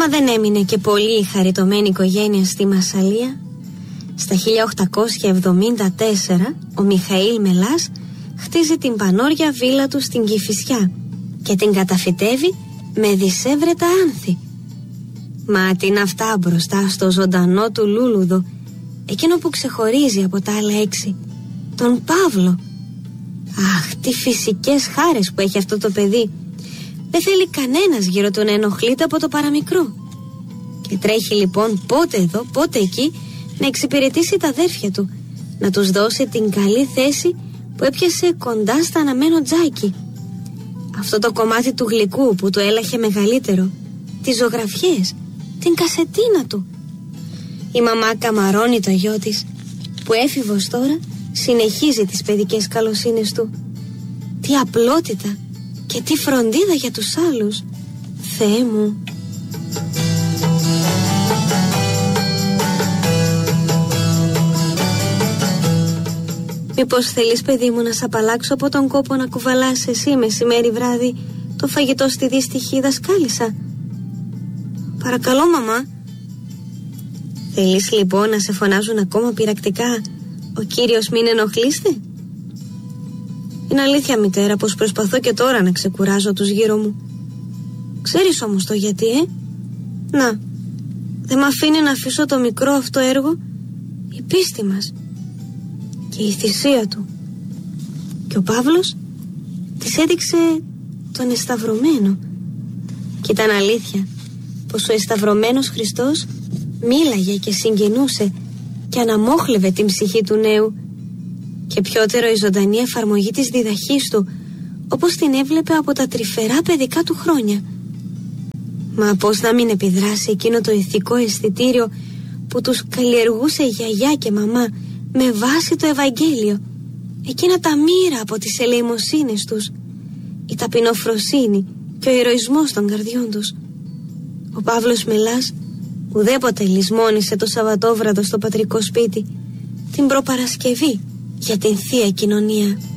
Μα δεν έμεινε και πολύ η χαριτωμένη οικογένεια στη Μασσαλία. Στα 1874 ο Μιχαήλ Μελάς χτίζει την πανόρια βίλα του στην Κηφισιά και την καταφυτεύει με δισεύρετα άνθη. Μα τι είναι αυτά μπροστά στο ζωντανό του λούλουδο, εκείνο που ξεχωρίζει από τα άλλα 6, τον Παύλο. Αχ, τι φυσικές χάρες που έχει αυτό το παιδί. Δεν θέλει κανένας γύρω του να ενοχλείται από το παραμικρό. Και τρέχει λοιπόν πότε εδώ, πότε εκεί να εξυπηρετήσει τα αδέρφια του, να τους δώσει την καλή θέση που έπιασε κοντά στα αναμένο τζάκι. Αυτό το κομμάτι του γλυκού που το έλαχε μεγαλύτερο, τις ζωγραφιές, την κασετίνα του. Η μαμά καμαρώνει το γιο της, που έφηβος τώρα συνεχίζει τις παιδικές καλοσύνες του. Τι απλότητα και τι φροντίδα για τους άλλους. Θεέ μου. Μήπως θέλεις, παιδί μου, να σ' απαλλάξω από τον κόπο να κουβαλάς εσύ μεσημέρι βράδυ το φαγητό στη δύστιχη δασκάλισσα? Παρακαλώ, μαμά. Θέλεις λοιπόν να σε φωνάζουν ακόμα πειρακτικά ο κύριος μην ενοχλείστε? Είναι αλήθεια, μητέρα, πως προσπαθώ και τώρα να ξεκουράζω τους γύρω μου. Ξέρεις όμως το γιατί, Να, δεν μ' αφήνει να αφήσω το μικρό αυτό έργο η πίστη μας και η θυσία του. Και ο Παύλος της έδειξε τον εσταυρωμένο. Και ήταν αλήθεια πως ο εσταυρωμένος Χριστός μίλαγε και συγκινούσε και αναμόχλευε την ψυχή του νέου, και πιότερο η ζωντανή εφαρμογή της διδαχής του, όπως την έβλεπε από τα τρυφερά παιδικά του χρόνια. Μα πώς να μην επιδράσει εκείνο το ηθικό αισθητήριο που τους καλλιεργούσε η γιαγιά και μαμά με βάση το Ευαγγέλιο, εκείνα τα μοίρα από τις ελεημοσύνες τους, η ταπεινοφροσύνη και ο ηρωισμός των καρδιών τους. Ο Παύλος Μελάς ουδέποτε λησμόνισε το Σαββατόβραδο στο πατρικό σπίτι, την προπαρασκευή για την Θεία Κοινωνία.